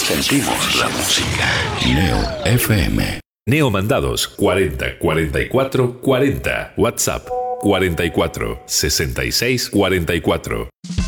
Sentimos la música. Neo FM. Neo Mandados 40 44 40. WhatsApp 44 66 44.